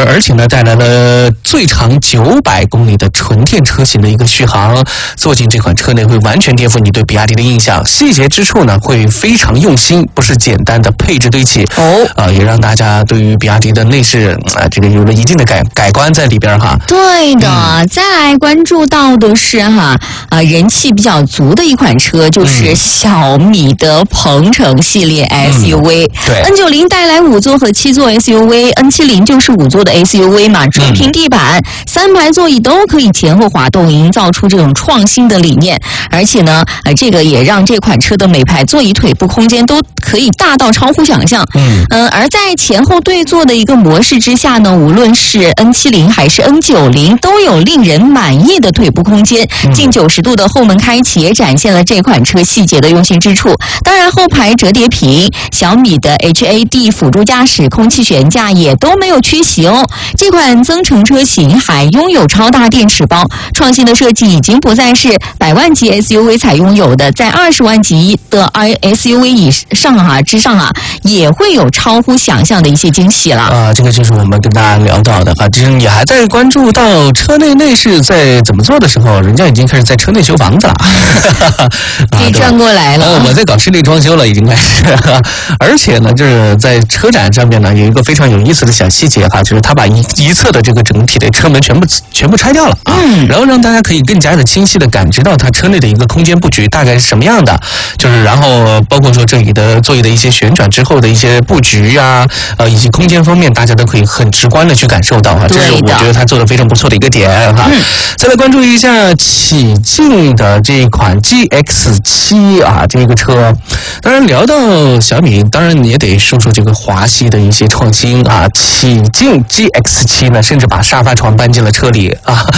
而且呢带来了最长900公里的纯电车型的一个续航。坐进这款车内会完全颠覆你对比亚迪的印象，细节之处呢会非常用心，不是简单的配置堆砌也让大家对于比亚迪的内饰这个有了一定的改观在里边哈。 对的，再来关注到的是人气比较足的一款车，就是小米的鹏程系列 SUV。 对 N90 带来5座和7座 SUV，N70 就是5座的 SUV 嘛，中平地板，3排座椅都可以前后滑动，营造出这种创新的理念。而且呢，这个也让这款车的每排座椅腿部空间都可以大到超乎想象。而在前后对坐的一个模式之下呢，无论是 N70 还是 N90 都有令人满意的腿部空间，近90度的后门开启也展现了这款车细节的用心之处。当然后排折叠屏，小米的 HAD 辅助驾驶空气悬架也都没有缺席哦。这款增程车型还拥有超大电池包，创新的设计已经不再是100万级 SUV 才拥有的，在20万级的 SUV 以上之上也会有超乎想象的一些惊喜了。 这个就是我们跟大家聊到的其实你还在关注到车内内饰在怎么做的时候，人家已经开始在车内修房子了， 可以转过来了。 我在搞室内装修了，已经开始。而且呢，就是在车展上面呢，有一个非常有意思的小细节就是他把一侧的这个整体的车门全部拆掉了然后让大家可以更加的清晰的感知到它车内的一个空间布局大概是什么样的，就是然后包括说这里的座椅的一些旋转之后的一些布局以及空间方面，大家都可以很直观的去感受到这是我觉得他做的非常不错的一个点再来关注一下启劲的这一款 GX7 这个车。当然聊到小米，当然也得说说这个华系的一些创新启劲 GX7 呢，甚至把沙发床搬进了车里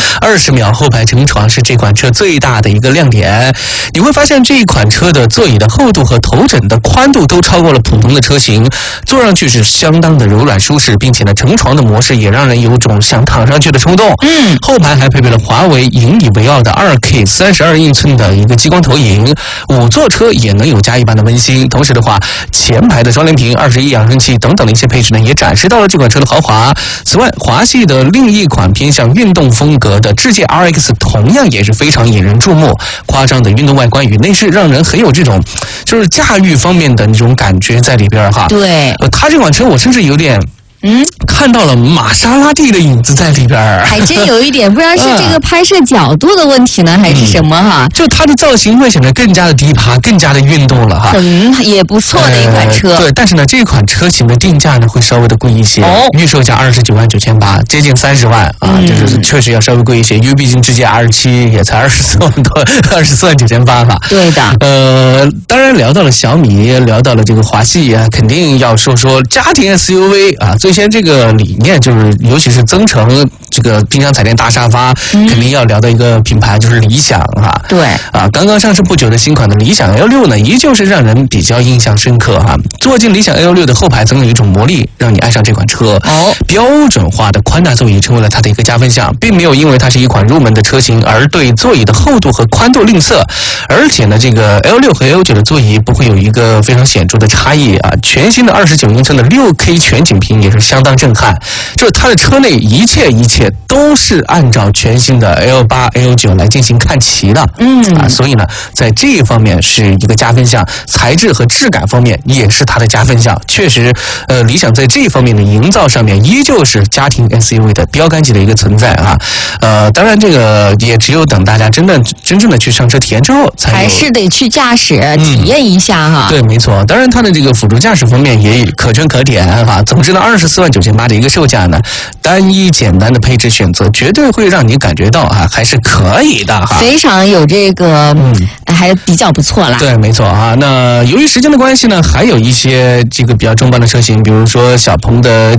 20秒后排乘床是这款车最大的一个亮点。你会发现这一款车的座椅的厚度和头枕的宽度都超过了普通的车型，坐上去是相当的柔软舒适，并且呢乘床的模式也让人有种想躺上去的冲动。后排还配备了华为引以为傲的 2K 32英寸的一个激光投影，5座车也能有家一般的温馨。同时的话，前排的双联屏、21扬声器等等的一些配置呢，也展示到了这款车的豪华。此外，华系的另一款偏向运动风格的智界 RX 同样也是非常引人注目，夸张的运动外观与内饰让人很有这种就是驾驭方面的那种感觉在里边对， 它这款车我甚至有点看到了玛莎拉蒂的影子在里边还真有一点，不知道是这个拍摄角度的问题呢，还是什么就它的造型会显得更加的低爬，更加的运动了也不错的一款车。 对，但是呢，这款车型的定价呢会稍微的贵一些，预售价29万9800，接近30万就是确实要稍微贵一些，因为毕竟智界 R7也才24万多，24万9800 对的。 当然聊到了小米，聊到了这个华系肯定要说说家庭 SUV 最先这个理念就是，尤其是增程这个冰箱彩电大沙发，肯定要聊到一个品牌，就是理想对刚刚上市不久的新款的理想 L6呢，依旧是让人比较印象深刻坐进理想 L6的后排总有一种魔力，让你爱上这款车。标准化的宽大座椅成为了它的一个加分项，并没有因为它是一款入门的车型而对座椅的厚度和宽度吝啬。而且呢，这个 L6 和 L9 的座椅不会有一个非常显著的差异全新的29英寸的 6K 全景屏也是相当震撼，就是它的车内一切都是按照全新的 L8、L9 来进行看齐的。所以呢，在这一方面是一个加分项，材质和质感方面也是它的加分项。确实，理想在这一方面的营造上面依旧是家庭 SUV 的标杆级的一个存在当然这个也只有等大家真正的去上车体验之后，才还是得去驾驶体验一下对，没错。当然它的这个辅助驾驶方面也可圈可点总之呢，24万9800的一个售价呢，单一简单的配置选择绝对会让你感觉到还是可以的非常有这个还比较不错啦。 对，没错那由于时间的关系呢，还有一些这个比较重磅的车型，比如说小鹏的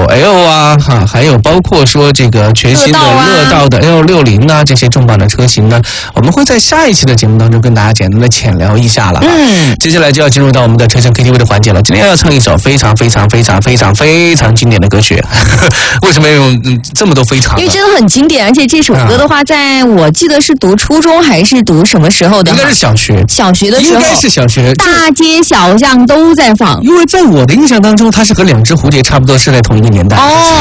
G9L 还有包括说这个全新的乐道的 L60这些重磅的车型呢，我们会在下一期的节目当中跟大家简单的浅聊一下了接下来就要进入到我们的车厢 KTV 的环节了。今天要唱一首非常经典的歌曲为什么用这么多非常？ 因为真的很经典，而且这首歌的话，在我记得是读初中还是读什么时候的？ 应该是小学的时候，应该是小学， 大街小巷都在放。 因为在我的印象当中，它是和两只蝴蝶差不多是在同一个年代